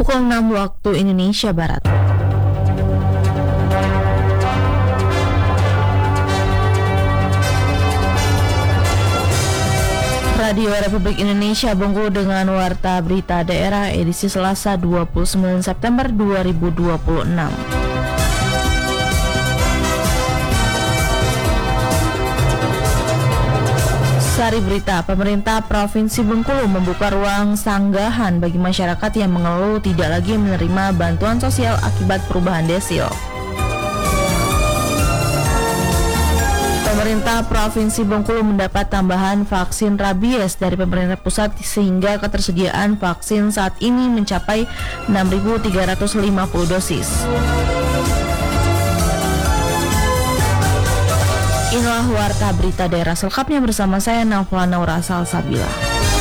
pukul 6 waktu Indonesia Barat. Radio Republik Indonesia Bengkulu dengan Warta Berita Daerah edisi Selasa 29 September 2026. Sari berita, pemerintah Provinsi Bengkulu membuka ruang sanggahan bagi masyarakat yang mengeluh tidak lagi menerima bantuan sosial akibat perubahan desil. Pemerintah Provinsi Bengkulu mendapat tambahan vaksin rabies dari pemerintah pusat sehingga ketersediaan vaksin saat ini mencapai 6.350 dosis. Inilah Warta Berita Daerah selengkapnya bersama saya Naufla Naura Salsabila.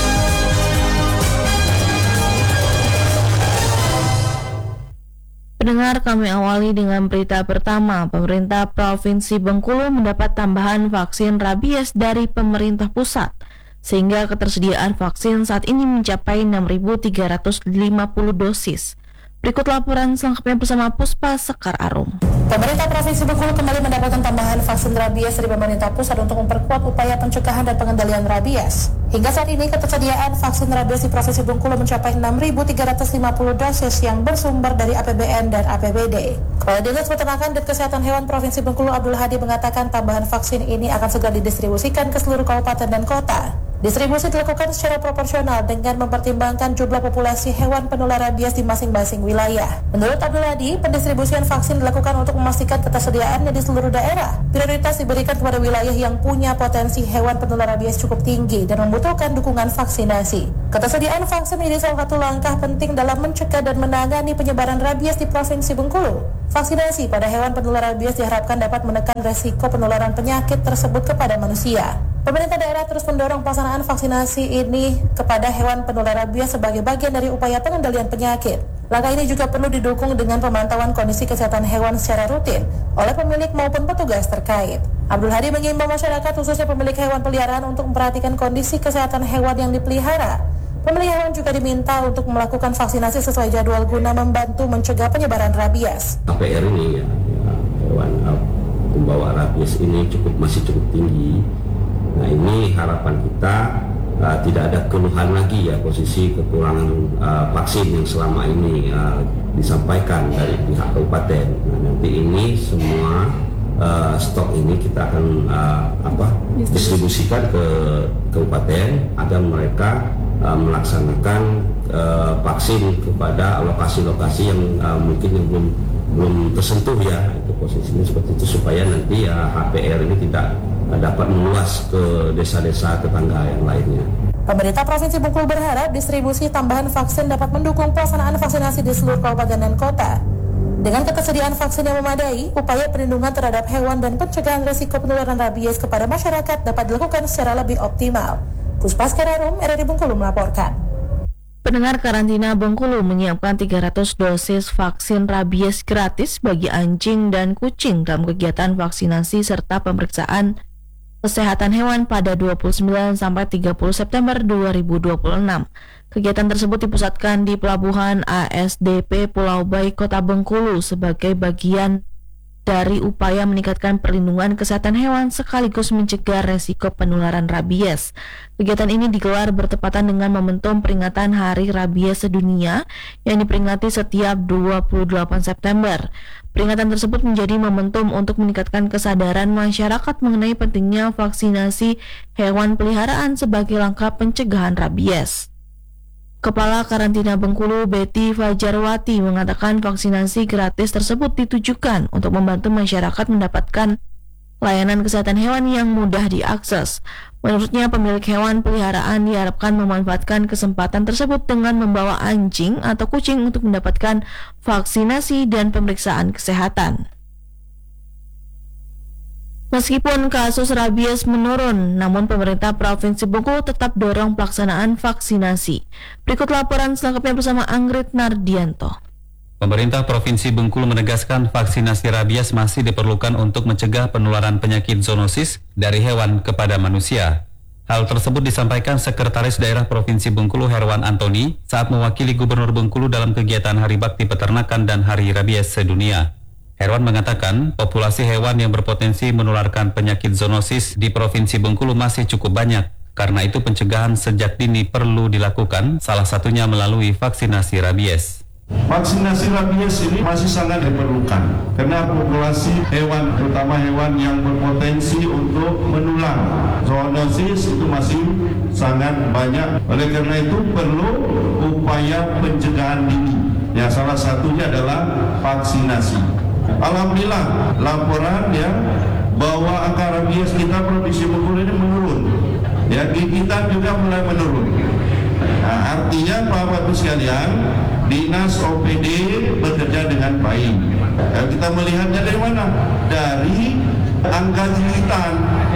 Pendengar, kami awali dengan berita pertama. Pemerintah Provinsi Bengkulu mendapat tambahan vaksin rabies dari pemerintah pusat sehingga ketersediaan vaksin saat ini mencapai 6.350 dosis. Berikut laporan selengkapnya bersama Puspa Sekar Arum. Pemerintah Provinsi Bengkulu kembali mendapatkan tambahan vaksin rabies dari pemerintah pusat untuk memperkuat upaya pencegahan dan pengendalian rabies. Hingga saat ini ketersediaan vaksin rabies di Provinsi Bengkulu mencapai 6.350 dosis yang bersumber dari APBN dan APBD. Kepala Dinas Peternakan dan Kesehatan Hewan Provinsi Bengkulu Abdul Hadi mengatakan tambahan vaksin ini akan segera didistribusikan ke seluruh kabupaten dan kota. Distribusi dilakukan secara proporsional dengan mempertimbangkan jumlah populasi hewan penular rabies di masing-masing wilayah. Menurut Abdul Hadi, pendistribusian vaksin dilakukan untuk memastikan ketersediaannya di seluruh daerah. Prioritas diberikan kepada wilayah yang punya potensi hewan penular rabies cukup tinggi dan membutuhkan dukungan vaksinasi. Ketersediaan vaksin ini salah satu langkah penting dalam mencegah dan menangani penyebaran rabies di Provinsi Bengkulu. Vaksinasi pada hewan penular rabies diharapkan dapat menekan resiko penularan penyakit tersebut kepada manusia. Pemerintah daerah terus mendorong pelaksanaan vaksinasi ini kepada hewan penular rabies sebagai bagian dari upaya pengendalian penyakit. Langkah ini juga perlu didukung dengan pemantauan kondisi kesehatan hewan secara rutin oleh pemilik maupun petugas terkait. Abdul Hadi mengimbau masyarakat khususnya pemilik hewan peliharaan untuk memperhatikan kondisi kesehatan hewan yang dipelihara. Pemilik hewan juga diminta untuk melakukan vaksinasi sesuai jadwal guna membantu mencegah penyebaran rabies. APR ini hewan pembawa rabies ini masih cukup tinggi. Nah, ini harapan kita tidak ada keluhan lagi ya posisi kekurangan vaksin yang selama ini disampaikan dari pihak kabupaten. Nah, nanti ini semua stok ini kita akan distribusikan ke kabupaten agar mereka melaksanakan vaksin kepada lokasi-lokasi yang mungkin yang belum tersentuh ya, itu posisinya seperti itu supaya nanti ya HPR ini tidak dapat meluas ke desa-desa tetangga yang lainnya. Pemerintah Provinsi Bengkulu berharap distribusi tambahan vaksin dapat mendukung pelaksanaan vaksinasi di seluruh kabupaten dan kota. Dengan ketersediaan vaksin yang memadai, upaya perlindungan terhadap hewan dan pencegahan risiko penularan rabies kepada masyarakat dapat dilakukan secara lebih optimal. Puspa Sekar Arum, RRI Bengkulu melaporkan. Pendengar, karantina Bengkulu menyiapkan 300 dosis vaksin rabies gratis bagi anjing dan kucing dalam kegiatan vaksinasi serta pemeriksaan kesehatan hewan pada 29 sampai 30 September 2026. Kegiatan tersebut dipusatkan di Pelabuhan ASDP Pulau Baik, Kota Bengkulu sebagai bagian dari upaya meningkatkan perlindungan kesehatan hewan sekaligus mencegah resiko penularan rabies. Kegiatan ini digelar bertepatan dengan momentum peringatan Hari Rabies Sedunia yang diperingati setiap 28 September. Peringatan tersebut menjadi momentum untuk meningkatkan kesadaran masyarakat mengenai pentingnya vaksinasi hewan peliharaan sebagai langkah pencegahan rabies. Kepala Karantina Bengkulu Betty Fajarwati mengatakan vaksinasi gratis tersebut ditujukan untuk membantu masyarakat mendapatkan layanan kesehatan hewan yang mudah diakses. Menurutnya, pemilik hewan peliharaan diharapkan memanfaatkan kesempatan tersebut dengan membawa anjing atau kucing untuk mendapatkan vaksinasi dan pemeriksaan kesehatan. Meskipun kasus rabies menurun, namun pemerintah Provinsi Bengkulu tetap dorong pelaksanaan vaksinasi. Berikut laporan selengkapnya bersama Anggrit Nardianto. Pemerintah Provinsi Bengkulu menegaskan vaksinasi rabies masih diperlukan untuk mencegah penularan penyakit zoonosis dari hewan kepada manusia. Hal tersebut disampaikan Sekretaris Daerah Provinsi Bengkulu Herwan Antoni saat mewakili Gubernur Bengkulu dalam kegiatan Hari Bakti Peternakan dan Hari Rabies Sedunia. Herwan mengatakan populasi hewan yang berpotensi menularkan penyakit zoonosis di Provinsi Bengkulu masih cukup banyak. Karena itu pencegahan sejak dini perlu dilakukan, salah satunya melalui vaksinasi rabies. Vaksinasi rabies ini masih sangat diperlukan karena populasi hewan, terutama hewan yang berpotensi untuk menular zoonosis itu masih sangat banyak. Oleh karena itu perlu upaya pencegahan dini. Ya, salah satunya adalah vaksinasi. Alhamdulillah laporan ya bahwa angka rabies kita Provinsi Bengkulu ini menurun. Ya, gigitan juga mulai menurun. Nah, artinya Bapak Ibu sekalian, Dinas OPD bekerja dengan baik. Dan kita melihatnya dari mana? Dari angka gigitan.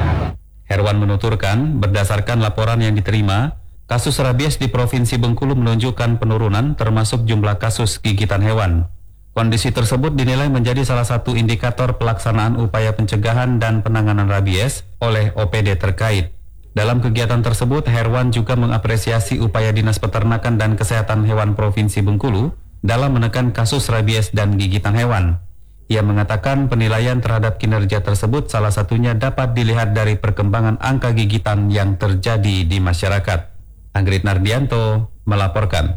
Herwan menuturkan, berdasarkan laporan yang diterima, kasus rabies di Provinsi Bengkulu menunjukkan penurunan termasuk jumlah kasus gigitan hewan. Kondisi tersebut dinilai menjadi salah satu indikator pelaksanaan upaya pencegahan dan penanganan rabies oleh OPD terkait. Dalam kegiatan tersebut, Herwan juga mengapresiasi upaya Dinas Peternakan dan Kesehatan Hewan Provinsi Bengkulu dalam menekan kasus rabies dan gigitan hewan. Ia mengatakan penilaian terhadap kinerja tersebut salah satunya dapat dilihat dari perkembangan angka gigitan yang terjadi di masyarakat. Anggrit Nardianto melaporkan.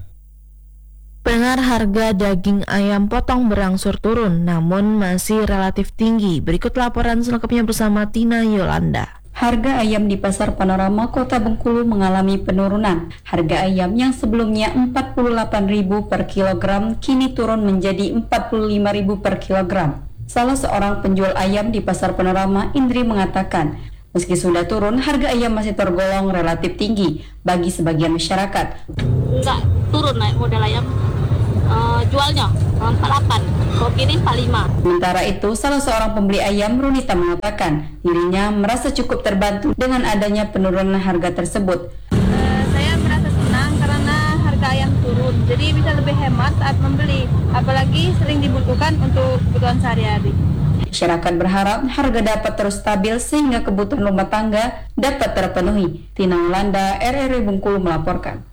Pendengar, harga daging ayam potong berangsur turun namun masih relatif tinggi. Berikut laporan selengkapnya bersama Tina Yolanda. Harga ayam di Pasar Panorama Kota Bengkulu mengalami penurunan. Harga ayam yang sebelumnya Rp48.000 per kilogram kini turun menjadi Rp45.000 per kilogram. Salah seorang penjual ayam di Pasar Panorama, Indri, mengatakan, meski sudah turun, harga ayam masih tergolong relatif tinggi bagi sebagian masyarakat. Enggak turun naik modal ayam, jualnya 48, kok kini 45. Sementara itu, salah seorang pembeli ayam, Runita, mengatakan dirinya merasa cukup terbantu dengan adanya penurunan harga tersebut. Saya merasa senang karena harga ayam turun, jadi bisa lebih hemat saat membeli, apalagi sering dibutuhkan untuk kebutuhan sehari-hari. Masyarakat berharap harga dapat terus stabil sehingga kebutuhan rumah tangga dapat terpenuhi. Tina Yolanda, RRI Bengkulu melaporkan.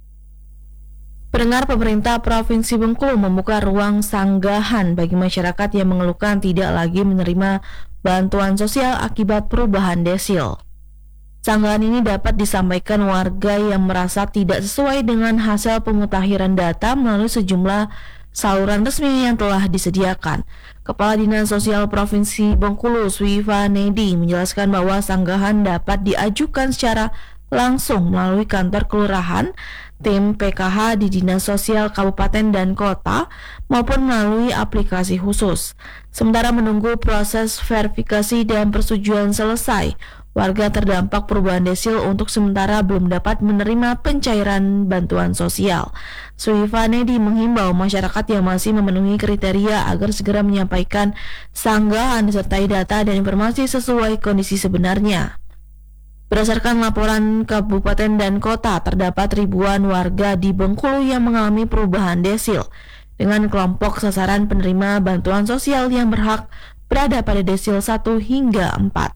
Pendengar, pemerintah Provinsi Bengkulu membuka ruang sanggahan bagi masyarakat yang mengeluhkan tidak lagi menerima bantuan sosial akibat perubahan desil. Sanggahan ini dapat disampaikan warga yang merasa tidak sesuai dengan hasil pemutahiran data melalui sejumlah saluran resmi yang telah disediakan. Kepala Dinas Sosial Provinsi Bengkulu, Swifa Nedi, menjelaskan bahwa sanggahan dapat diajukan secara langsung melalui kantor kelurahan, tim PKH di Dinas Sosial Kabupaten dan Kota, maupun melalui aplikasi khusus. Sementara menunggu proses verifikasi dan persetujuan selesai, warga terdampak perubahan desil untuk sementara belum dapat menerima pencairan bantuan sosial. Swifa Nedi menghimbau masyarakat yang masih memenuhi kriteria agar segera menyampaikan sanggahan disertai data dan informasi sesuai kondisi sebenarnya. Berdasarkan laporan kabupaten dan kota, terdapat ribuan warga di Bengkulu yang mengalami perubahan desil dengan kelompok sasaran penerima bantuan sosial yang berhak berada pada desil 1 hingga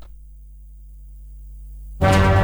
4.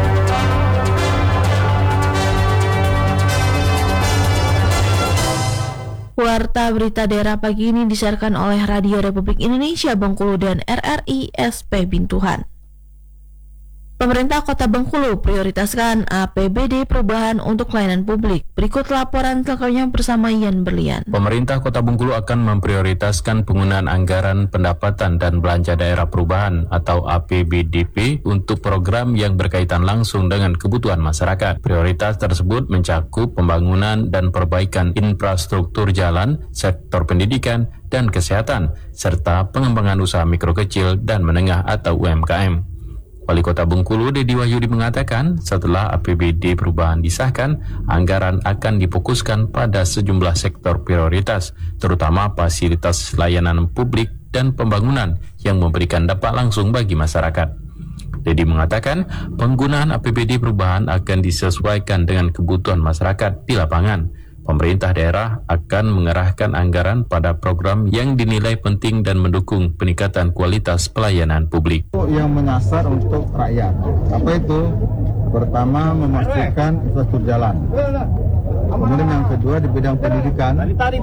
Warta berita daerah pagi ini disiarkan oleh Radio Republik Indonesia Bengkulu dan RRI SP Bintuhan. Pemerintah Kota Bengkulu prioritaskan APBD perubahan untuk pelayanan publik. Berikut laporan selengkapnya bersama Ian Berlian. Pemerintah Kota Bengkulu akan memprioritaskan penggunaan anggaran pendapatan dan belanja daerah perubahan atau APBDP untuk program yang berkaitan langsung dengan kebutuhan masyarakat. Prioritas tersebut mencakup pembangunan dan perbaikan infrastruktur jalan, sektor pendidikan dan kesehatan, serta pengembangan usaha mikro kecil dan menengah atau UMKM. Wali Kota Bengkulu, Dedi Wahyudi, mengatakan setelah APBD perubahan disahkan, anggaran akan difokuskan pada sejumlah sektor prioritas, terutama fasilitas layanan publik dan pembangunan yang memberikan dampak langsung bagi masyarakat. Dedi mengatakan penggunaan APBD perubahan akan disesuaikan dengan kebutuhan masyarakat di lapangan. Pemerintah daerah akan mengerahkan anggaran pada program yang dinilai penting dan mendukung peningkatan kualitas pelayanan publik. Yang menyasar untuk rakyat, apa itu? Pertama, memastikan infrastruktur jalan. Kemudian yang kedua di bidang pendidikan.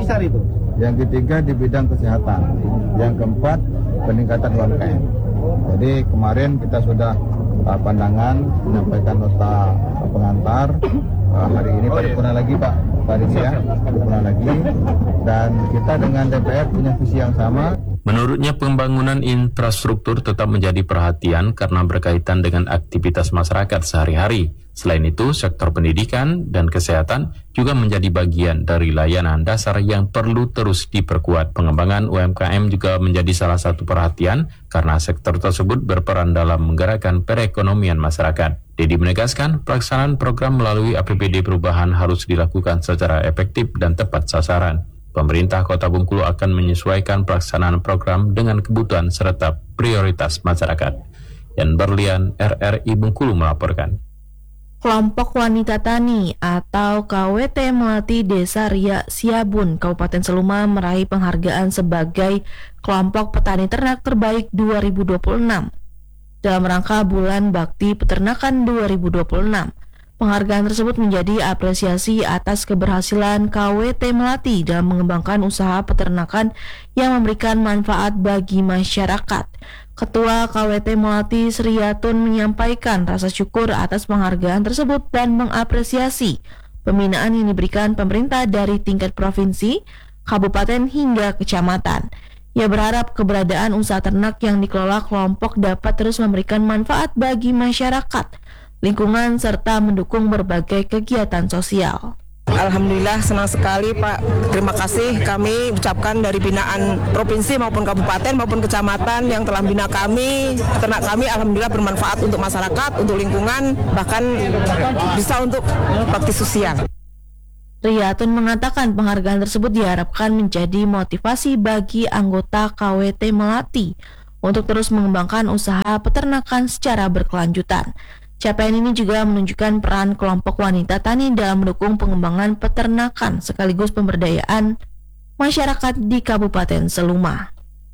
Yang ketiga di bidang kesehatan. Yang keempat, peningkatan UMKM. Jadi kemarin kita sudah pandangan menyampaikan nota pengantar. Hari ini paripurna lagi Pak Faris ya, paripurna lagi. Dan kita dengan DPR punya visi yang sama. Menurutnya pembangunan infrastruktur tetap menjadi perhatian karena berkaitan dengan aktivitas masyarakat sehari-hari. Selain itu, sektor pendidikan dan kesehatan juga menjadi bagian dari layanan dasar yang perlu terus diperkuat. Pengembangan UMKM juga menjadi salah satu perhatian karena sektor tersebut berperan dalam menggerakkan perekonomian masyarakat. Dedi menegaskan pelaksanaan program melalui APBD perubahan harus dilakukan secara efektif dan tepat sasaran. Pemerintah Kota Bengkulu akan menyesuaikan pelaksanaan program dengan kebutuhan serta prioritas masyarakat. Yan Berlian, RRI Bengkulu melaporkan. Kelompok Wanita Tani atau KWT Melati Desa Ria Siabun, Kabupaten Seluma meraih penghargaan sebagai kelompok petani ternak terbaik 2026 dalam rangka Bulan Bakti Peternakan 2026. Penghargaan tersebut menjadi apresiasi atas keberhasilan KWT Melati dalam mengembangkan usaha peternakan yang memberikan manfaat bagi masyarakat. Ketua KWT Melati Sriatun menyampaikan rasa syukur atas penghargaan tersebut dan mengapresiasi pembinaan yang diberikan pemerintah dari tingkat provinsi, kabupaten hingga kecamatan. Ia berharap keberadaan usaha ternak yang dikelola kelompok dapat terus memberikan manfaat bagi masyarakat, lingkungan, serta mendukung berbagai kegiatan sosial. Alhamdulillah senang sekali Pak. Terima kasih kami ucapkan dari binaan provinsi maupun kabupaten maupun kecamatan yang telah bina kami. Ternak kami alhamdulillah bermanfaat untuk masyarakat, untuk lingkungan, bahkan bisa untuk bakti sosial. Riyatun mengatakan penghargaan tersebut diharapkan menjadi motivasi bagi anggota KWT Melati untuk terus mengembangkan usaha peternakan secara berkelanjutan. Capaian ini juga menunjukkan peran kelompok wanita tani dalam mendukung pengembangan peternakan sekaligus pemberdayaan masyarakat di Kabupaten Seluma.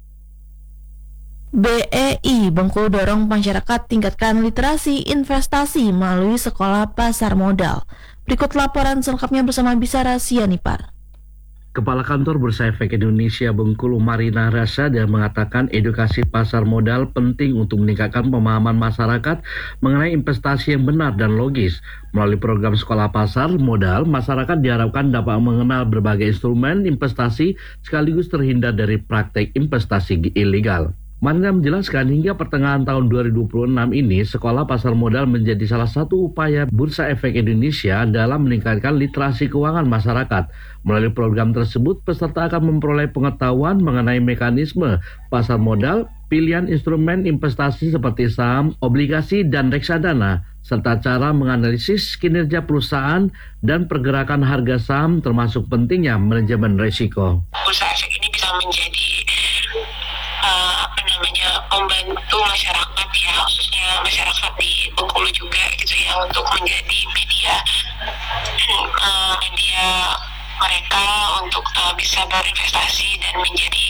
BEI Bengkulu dorong masyarakat tingkatkan literasi investasi melalui sekolah pasar modal. Berikut laporan selengkapnya bersama Bisara Sianipar. Kepala Kantor Bursa Efek Indonesia Bengkulu Marina Rasada mengatakan edukasi pasar modal penting untuk meningkatkan pemahaman masyarakat mengenai investasi yang benar dan logis. Melalui program sekolah pasar modal, masyarakat diharapkan dapat mengenal berbagai instrumen investasi sekaligus terhindar dari praktek investasi ilegal. Marina menjelaskan hingga pertengahan tahun 2026 ini, sekolah pasar modal menjadi salah satu upaya Bursa Efek Indonesia dalam meningkatkan literasi keuangan masyarakat. Melalui program tersebut, peserta akan memperoleh pengetahuan mengenai mekanisme pasar modal, pilihan instrumen investasi seperti saham, obligasi, dan reksadana, serta cara menganalisis kinerja perusahaan dan pergerakan harga saham termasuk pentingnya manajemen risiko. Bursa Efek ini bisa menjadi membantu masyarakat ya, khususnya masyarakat di Bengkulu juga gitu ya, untuk menjadi media mereka untuk bisa berinvestasi dan menjadi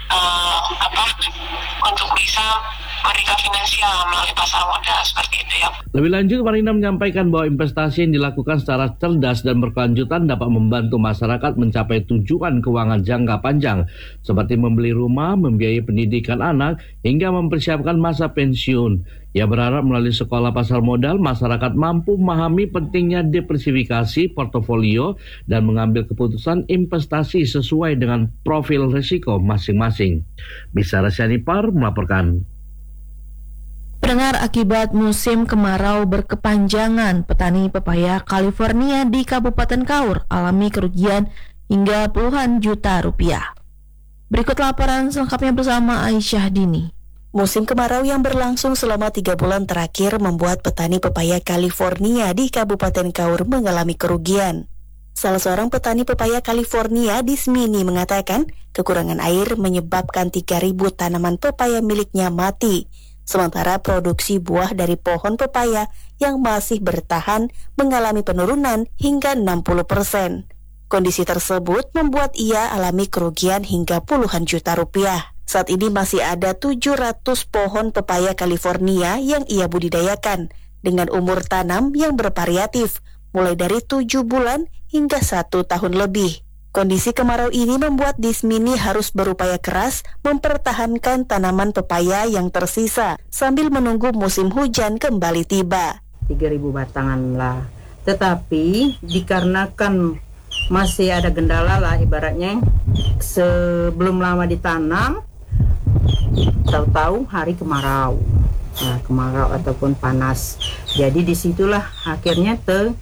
untuk bisa mereka finansial melalui pasar modal seperti itu ya. Lebih lanjut, Marina menyampaikan bahwa investasi yang dilakukan secara cerdas dan berkelanjutan dapat membantu masyarakat mencapai tujuan keuangan jangka panjang seperti membeli rumah, membiayai pendidikan anak, hingga mempersiapkan masa pensiun. Ia berharap melalui sekolah pasar modal, masyarakat mampu memahami pentingnya diversifikasi portofolio dan mengambil keputusan investasi sesuai dengan profil risiko masing-masing. Bisara Sianipar melaporkan. Pendengar, akibat musim kemarau berkepanjangan, petani pepaya California di Kabupaten Kaur alami kerugian hingga puluhan juta rupiah. Berikut laporan selengkapnya bersama Aisyah Dini. Musim kemarau yang berlangsung selama 3 bulan terakhir membuat petani pepaya California di Kabupaten Kaur mengalami kerugian. Salah seorang petani pepaya California di Smini mengatakan kekurangan air menyebabkan 3.000 tanaman pepaya miliknya mati. Sementara produksi buah dari pohon pepaya yang masih bertahan mengalami penurunan hingga 60%. Kondisi tersebut membuat ia alami kerugian hingga puluhan juta rupiah. Saat ini masih ada 700 pohon pepaya California yang ia budidayakan. dengan umur tanam yang bervariatif, mulai dari 7 bulan hingga 1 tahun lebih. Kondisi kemarau ini membuat Dismini harus berupaya keras mempertahankan tanaman pepaya yang tersisa sambil menunggu musim hujan kembali tiba. 3.000 batangan lah. Tetapi dikarenakan masih ada kendala lah, ibaratnya sebelum lama ditanam, tahu-tahu hari kemarau. Nah, kemarau ataupun panas. Jadi disitulah akhirnya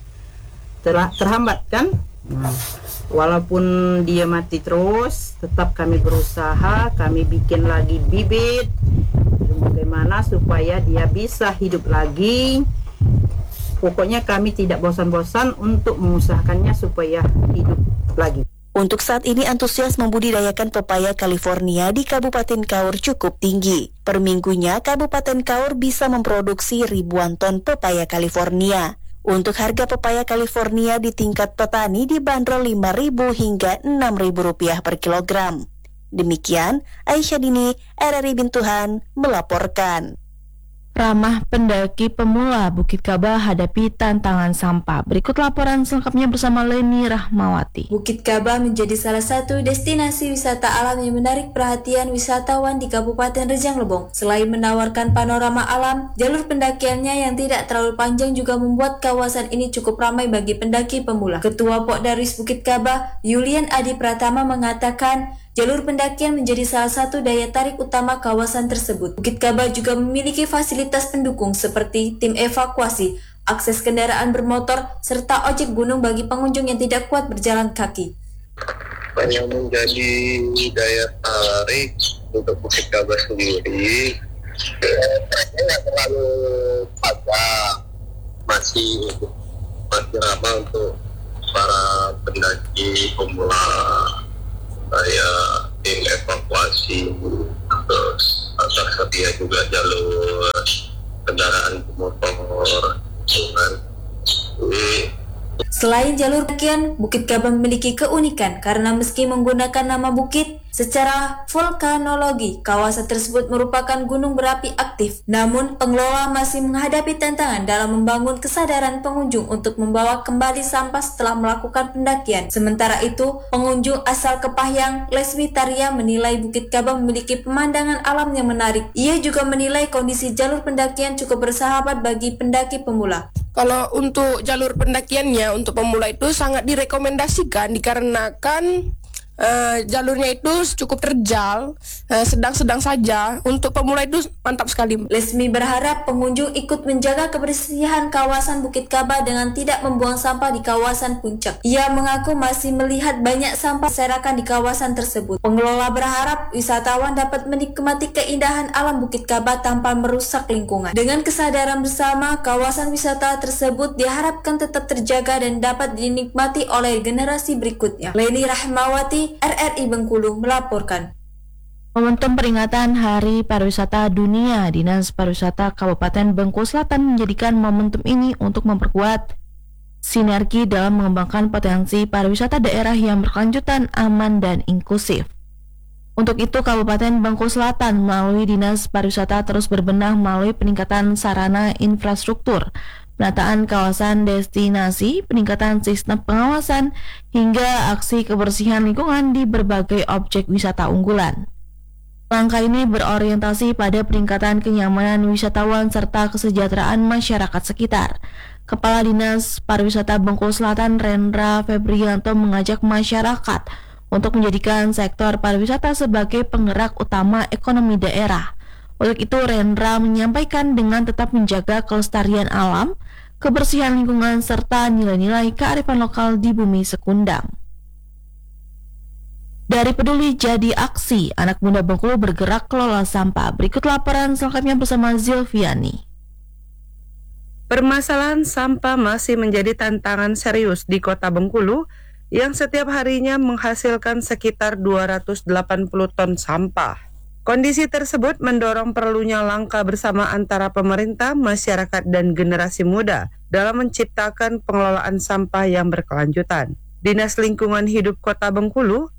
terhambat kan. Nah, walaupun dia mati terus, tetap kami berusaha, kami bikin lagi bibit. Bagaimana supaya dia bisa hidup lagi. Pokoknya kami tidak bosan-bosan untuk mengusahakannya supaya hidup lagi. Untuk saat ini antusias membudidayakan pepaya California di Kabupaten Kaur cukup tinggi. Per minggunya Kabupaten Kaur bisa memproduksi ribuan ton pepaya California. Untuk harga pepaya California di tingkat petani dibanderol Rp5.000 hingga Rp6.000 per kilogram. Demikian, Aisyah Dini, RRI Bintuhan, melaporkan. Ramah pendaki pemula Bukit Kaba hadapi tantangan sampah. Berikut laporan selengkapnya bersama Leni Rahmawati. Bukit Kaba menjadi salah satu destinasi wisata alam yang menarik perhatian wisatawan di Kabupaten Rejang Lebong. Selain menawarkan panorama alam, jalur pendakiannya yang tidak terlalu panjang juga membuat kawasan ini cukup ramai bagi pendaki pemula. Ketua Pokdaris Bukit Kaba, Yulian Adi Pratama mengatakan, jalur pendakian menjadi salah satu daya tarik utama kawasan tersebut. Bukit Kaba juga memiliki fasilitas pendukung seperti tim evakuasi, akses kendaraan bermotor, serta ojek gunung bagi pengunjung yang tidak kuat berjalan kaki. Yang menjadi daya tarik untuk Bukit Kaba sendiri, tidak terlalu padat, masih ramah untuk para pendaki pemula. Saya tim evakuasi, terus tersedia juga jalur kendaraan motor. Selain jalur pendakian, Bukit Kaba memiliki keunikan karena meski menggunakan nama bukit, secara vulkanologi, kawasan tersebut merupakan gunung berapi aktif. Namun, pengelola masih menghadapi tantangan dalam membangun kesadaran pengunjung untuk membawa kembali sampah setelah melakukan pendakian. Sementara itu, pengunjung asal Kepahyang, Lesmi Tarya, menilai Bukit Kaba memiliki pemandangan alam yang menarik. Ia juga menilai kondisi jalur pendakian cukup bersahabat bagi pendaki pemula. Kalau untuk jalur pendakiannya untuk pemula itu sangat direkomendasikan dikarenakan jalurnya itu cukup terjal, sedang-sedang saja. Untuk pemula itu mantap sekali. Lesmi berharap pengunjung ikut menjaga kebersihan kawasan Bukit Kaba dengan tidak membuang sampah di kawasan puncak. Ia mengaku masih melihat banyak sampah berserakan di kawasan tersebut. Pengelola berharap wisatawan dapat menikmati keindahan alam Bukit Kaba tanpa merusak lingkungan. Dengan kesadaran bersama, kawasan wisata tersebut diharapkan tetap terjaga dan dapat dinikmati oleh generasi berikutnya. Leni Rahmawati, RRI Bengkulu melaporkan. Momentum peringatan Hari Pariwisata Dunia, Dinas Pariwisata Kabupaten Bengkulu Selatan menjadikan momentum ini untuk memperkuat sinergi dalam mengembangkan potensi pariwisata daerah yang berkelanjutan, aman, dan inklusif. Untuk itu, Kabupaten Bengkulu Selatan melalui Dinas Pariwisata terus berbenah melalui peningkatan sarana infrastruktur, penataan kawasan destinasi, peningkatan sistem pengawasan, hingga aksi kebersihan lingkungan di berbagai objek wisata unggulan. Langkah ini berorientasi pada peningkatan kenyamanan wisatawan serta kesejahteraan masyarakat sekitar. Kepala Dinas Pariwisata Bengkulu Selatan Rendra Febrianto mengajak masyarakat untuk menjadikan sektor pariwisata sebagai penggerak utama ekonomi daerah. Untuk itu, Rendra menyampaikan dengan tetap menjaga kelestarian alam, kebersihan lingkungan, serta nilai-nilai kearifan lokal di bumi sekundang. Dari Peduli Jadi Aksi, anak muda Bengkulu bergerak kelola sampah. Berikut laporan selengkapnya bersama Zilviani. Permasalahan sampah masih menjadi tantangan serius di Kota Bengkulu yang setiap harinya menghasilkan sekitar 280 ton sampah. Kondisi tersebut mendorong perlunya langkah bersama antara pemerintah, masyarakat, dan generasi muda dalam menciptakan pengelolaan sampah yang berkelanjutan. Dinas Lingkungan Hidup Kota Bengkulu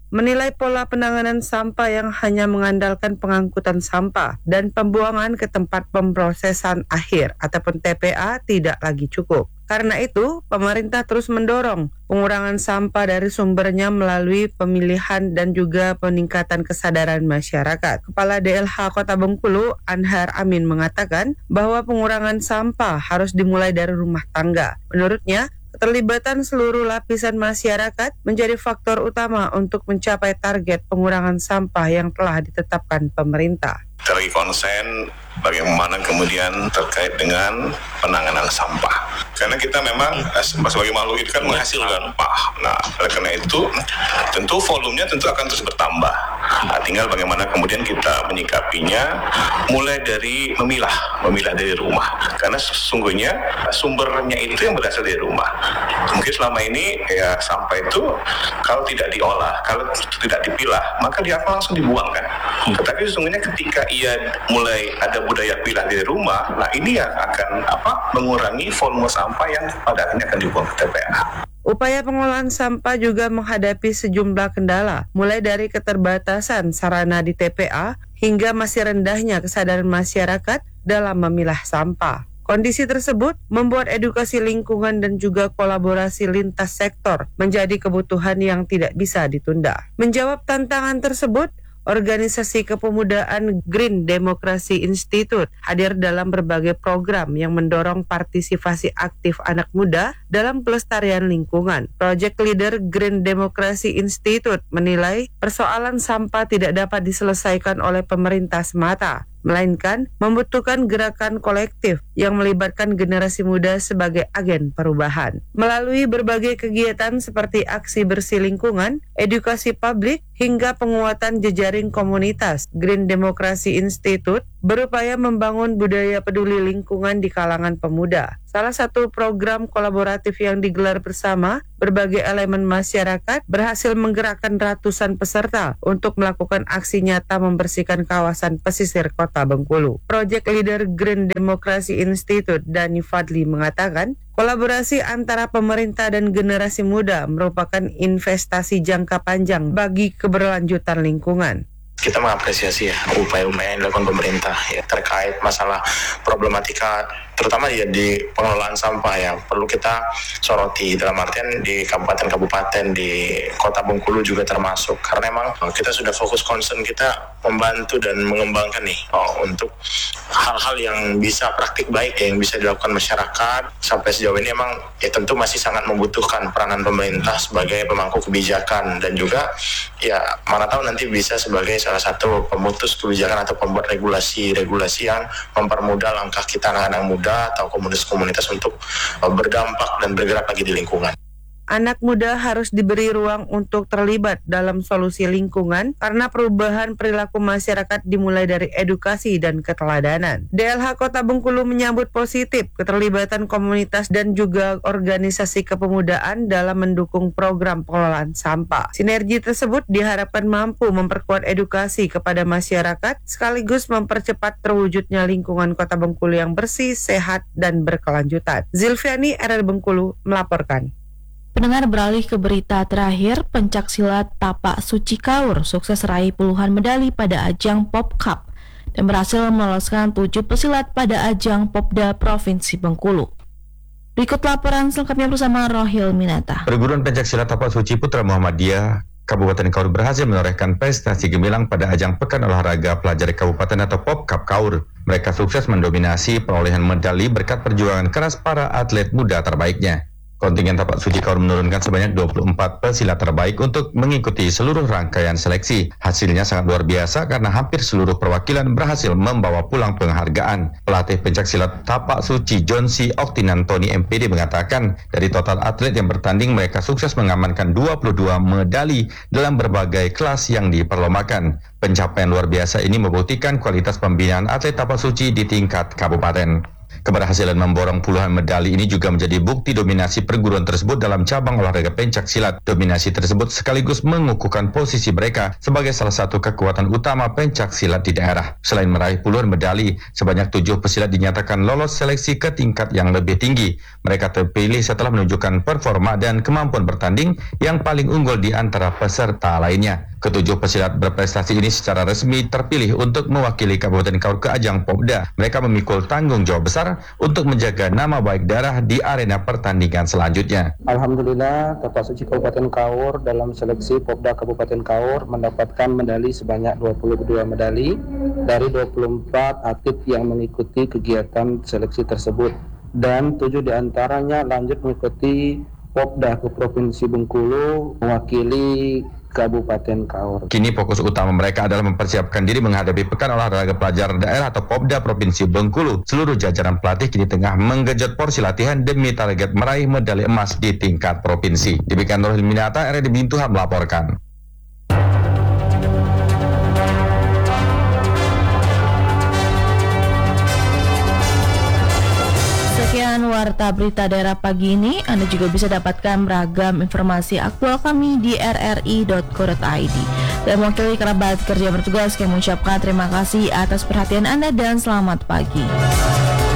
menilai pola penanganan sampah yang hanya mengandalkan pengangkutan sampah dan pembuangan ke tempat pemrosesan akhir ataupun TPA tidak lagi cukup. Karena itu, pemerintah terus mendorong pengurangan sampah dari sumbernya melalui pemilihan dan juga peningkatan kesadaran masyarakat. Kepala DLH Kota Bengkulu, Anhar Amin, mengatakan bahwa pengurangan sampah harus dimulai dari rumah tangga. Menurutnya, keterlibatan seluruh lapisan masyarakat menjadi faktor utama untuk mencapai target pengurangan sampah yang telah ditetapkan pemerintah. Terlebih konsen bagaimana kemudian terkait dengan penanganan sampah. Karena kita memang sebagai makhluk hidup kan menghasilkan sampah. Nah, oleh karena itu tentu volumenya tentu akan terus bertambah. Nah, tinggal bagaimana kemudian kita menyikapinya mulai dari memilah dari rumah. Karena sesungguhnya sumbernya itu yang berasal dari rumah. Mungkin selama ini ya sampah itu kalau tidak diolah, kalau tidak dipilah, maka dia akan langsung dibuang kan. Tetapi sesungguhnya ketika ia mulai ada budaya pilah dari rumah, nah ini yang akan mengurangi volume sampah yang pada akhirnya akan dibuang ke TPA. Upaya pengolahan sampah juga menghadapi sejumlah kendala, mulai dari keterbatasan sarana di TPA hingga masih rendahnya kesadaran masyarakat dalam memilah sampah. Kondisi tersebut membuat edukasi lingkungan dan juga kolaborasi lintas sektor menjadi kebutuhan yang tidak bisa ditunda. Menjawab tantangan tersebut, Organisasi Kepemudaan Green Democracy Institute hadir dalam berbagai program yang mendorong partisipasi aktif anak muda dalam pelestarian lingkungan. Project Leader Green Democracy Institute menilai persoalan sampah tidak dapat diselesaikan oleh pemerintah semata, melainkan membutuhkan gerakan kolektif yang melibatkan generasi muda sebagai agen perubahan. Melalui berbagai kegiatan seperti aksi bersih lingkungan, edukasi publik, hingga penguatan jejaring komunitas, Green Democracy Institute berupaya membangun budaya peduli lingkungan di kalangan pemuda. Salah satu program kolaboratif yang digelar bersama berbagai elemen masyarakat berhasil menggerakkan ratusan peserta untuk melakukan aksi nyata membersihkan kawasan pesisir Kota Bengkulu. Project Leader Green Democracy Institute, Dani Fadli, mengatakan kolaborasi antara pemerintah dan generasi muda merupakan investasi jangka panjang bagi keberlanjutan lingkungan. Kita mengapresiasi ya upaya-upaya yang dilakukan pemerintah ya terkait masalah problematika terutama ya di pengelolaan sampah yang perlu kita soroti dalam artian di kabupaten-kabupaten di Kota Bengkulu juga termasuk karena memang kita sudah fokus concern kita membantu dan mengembangkan nih untuk hal-hal yang bisa praktik baik yang bisa dilakukan masyarakat. Sampai sejauh ini emang ya tentu masih sangat membutuhkan peranan pemerintah sebagai pemangku kebijakan dan juga ya mana tahu nanti bisa sebagai salah satu pemutus kebijakan atau pembuat regulasi yang mempermudah langkah kita anak-anak muda atau komunitas-komunitas untuk berdampak dan bergerak lagi di lingkungan. Anak muda harus diberi ruang untuk terlibat dalam solusi lingkungan karena perubahan perilaku masyarakat dimulai dari edukasi dan keteladanan. DLH Kota Bengkulu menyambut positif keterlibatan komunitas dan juga organisasi kepemudaan dalam mendukung program pengelolaan sampah. Sinergi tersebut diharapkan mampu memperkuat edukasi kepada masyarakat sekaligus mempercepat terwujudnya lingkungan Kota Bengkulu yang bersih, sehat, dan berkelanjutan. Zilviani, RR Bengkulu, melaporkan. Pendengar, beralih ke berita terakhir, pencaksilat Tapak Suci Kaur sukses raih puluhan medali pada ajang Pop Cup dan berhasil meloloskan 7 pesilat pada ajang Popda Provinsi Bengkulu. Berikut laporan selengkapnya bersama Rohil Minata. Perguruan pencaksilat Tapak Suci Putra Muhammadiyah Kabupaten Kaur berhasil menorehkan prestasi gemilang pada ajang Pekan Olahraga Pelajar Kabupaten atau Pop Cup Kaur. Mereka sukses mendominasi perolehan medali berkat perjuangan keras para atlet muda terbaiknya. Kontingen Tapak Suci Kaur menurunkan sebanyak 24 pesilat terbaik untuk mengikuti seluruh rangkaian seleksi. Hasilnya sangat luar biasa karena hampir seluruh perwakilan berhasil membawa pulang penghargaan. Pelatih pencaksilat Tapak Suci Jonsi Oktinantoni MPD mengatakan dari total atlet yang bertanding mereka sukses mengamankan 22 medali dalam berbagai kelas yang diperlombakan. Pencapaian luar biasa ini membuktikan kualitas pembinaan atlet Tapak Suci di tingkat kabupaten. Keberhasilan memborong puluhan medali ini juga menjadi bukti dominasi perguruan tersebut dalam cabang olahraga pencak silat. Dominasi tersebut sekaligus mengukuhkan posisi mereka sebagai salah satu kekuatan utama pencak silat di daerah. Selain meraih puluhan medali, sebanyak 7 pesilat dinyatakan lolos seleksi ke tingkat yang lebih tinggi. Mereka terpilih setelah menunjukkan performa dan kemampuan bertanding yang paling unggul di antara peserta lainnya. Ketujuh pesilat berprestasi ini secara resmi terpilih untuk mewakili Kabupaten Kaur ke ajang Popda. Mereka memikul tanggung jawab besar untuk menjaga nama baik daerah di arena pertandingan selanjutnya. Alhamdulillah, Kapas Suci Kabupaten Kaur dalam seleksi Popda Kabupaten Kaur mendapatkan medali sebanyak 22 medali dari 24 atlet yang mengikuti kegiatan seleksi tersebut. Dan 7 diantaranya lanjut mengikuti Popda ke Provinsi Bengkulu mewakili Kabupaten Kaur. Kini fokus utama mereka adalah mempersiapkan diri menghadapi Pekan Olahraga Pelajar Daerah atau Popda Provinsi Bengkulu. Seluruh jajaran pelatih kini tengah menggenjot porsi latihan demi target meraih medali emas di tingkat provinsi. Demikian Nurul Minata, RRI Bintuhan melaporkan. Sekian Warta Berita Daerah pagi ini. Anda juga bisa dapatkan beragam informasi aktual kami di rri.co.id. Dan mewakili kerabat kerja bertugas, kami mengucapkan terima kasih atas perhatian Anda dan selamat pagi.